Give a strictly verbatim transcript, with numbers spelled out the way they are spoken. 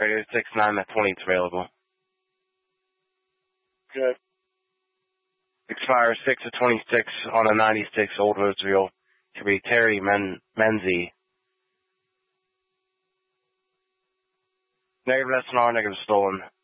Radio six nine, that twenty is available. Good. Expires six of twenty-six on a ninety-six Old Roseville. Should be Terry Men Menzie. Negative S N R, negative stolen.